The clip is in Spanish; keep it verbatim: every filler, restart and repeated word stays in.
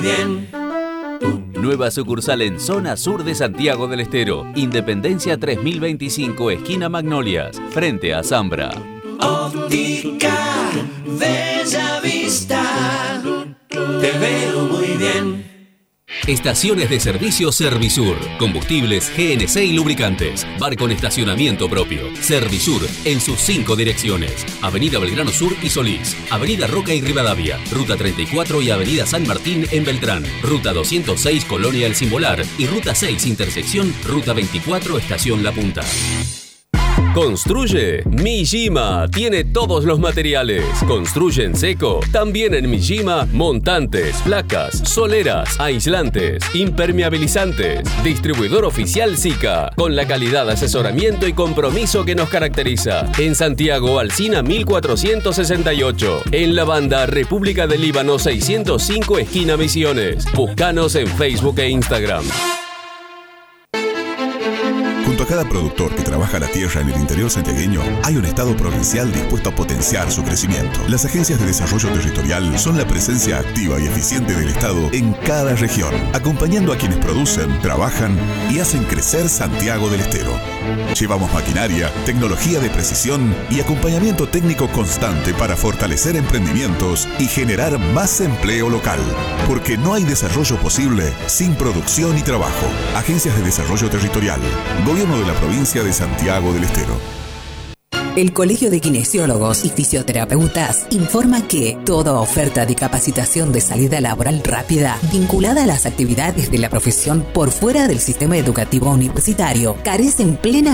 Bien. Nueva sucursal en zona sur de Santiago del Estero. Independencia tres mil veinticinco, esquina Magnolias, frente a Zambra. Óptica Bella Vista. Te veo muy bien. Estaciones de servicio Servisur. Combustibles, G N C y lubricantes. Bar con estacionamiento propio. Servisur en sus cinco direcciones. Avenida Belgrano Sur y Solís. Avenida Roca y Rivadavia. Ruta treinta y cuatro y Avenida San Martín en Beltrán. Ruta doscientos seis Colonia El Simbolar. Y Ruta seis Intersección Ruta veinticuatro Estación La Punta. Construye Mijima, tiene todos los materiales. Construye en seco. También en Mijima, montantes, placas, soleras, aislantes, impermeabilizantes. Distribuidor oficial SICA, con la calidad, asesoramiento y compromiso que nos caracteriza. En Santiago, Alsina mil cuatrocientos sesenta y ocho. En La Banda, República del Líbano seiscientos cinco, esquina Misiones. Búscanos en Facebook e Instagram. Junto a cada productor que trabaja la tierra en el interior santiagueño, hay un Estado provincial dispuesto a potenciar su crecimiento. Las agencias de desarrollo territorial son la presencia activa y eficiente del Estado en cada región, acompañando a quienes producen, trabajan y hacen crecer Santiago del Estero. Llevamos maquinaria, tecnología de precisión y acompañamiento técnico constante para fortalecer emprendimientos y generar más empleo local. Porque no hay desarrollo posible sin producción y trabajo. Agencias de Desarrollo Territorial. Gobierno de la provincia de Santiago del Estero. El Colegio de Kinesiólogos y Fisioterapeutas informa que toda oferta de capacitación de salida laboral rápida vinculada a las actividades de la profesión por fuera del sistema educativo universitario carecen plena